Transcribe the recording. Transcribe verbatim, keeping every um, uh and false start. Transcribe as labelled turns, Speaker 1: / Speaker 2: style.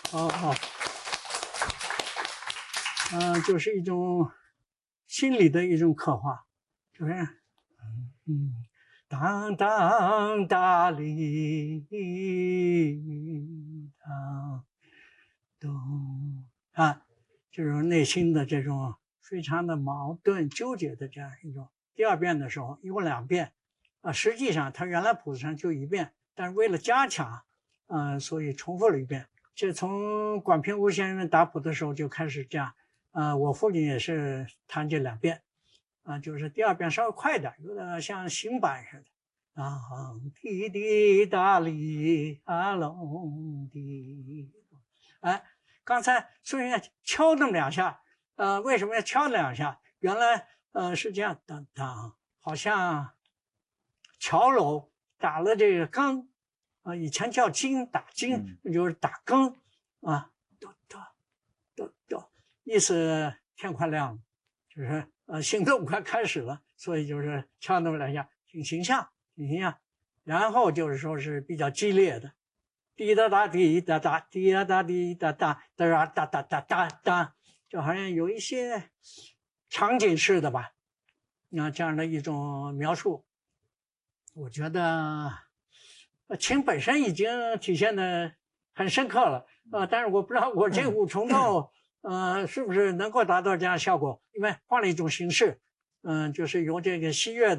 Speaker 1: 哦哦，嗯、呃，就是一种心理的一种刻画，是不是？嗯，当当大哩当咚啊，这种内心的这种非常的矛盾纠结的这样一种。第二遍的时候，一共两遍，啊，实际上它原来谱子上就一遍，但是为了加强，嗯、呃，所以重复了一遍。这从管平吾先生打谱的时候就开始这样，呃，我父亲也是弹这两遍，啊、呃，就是第二遍稍微快一点，有点像行板似的。啊，滴滴答哩啊隆滴，哎，刚才孙悦敲那么两下，呃，为什么要敲那两下？原来呃是这样，当当，好像桥楼打了这个钢，啊、呃，以前叫金打金，嗯、就是打更啊，咚咚咚咚，意思天快亮了，就是呃行动快开始了，所以就是敲那么两下，挺形象，挺形象。然后就是说是比较激烈的，滴答答滴答答滴答答滴答答哒哒哒哒哒哒，就好像有一些场景式的吧，那这样的一种描述，我觉得琴本身已经体现的很深刻了，呃，但是我不知道我这五重奏，呃，是不是能够达到这样效果？因为换了一种形式，嗯、呃，就是由这个西乐的。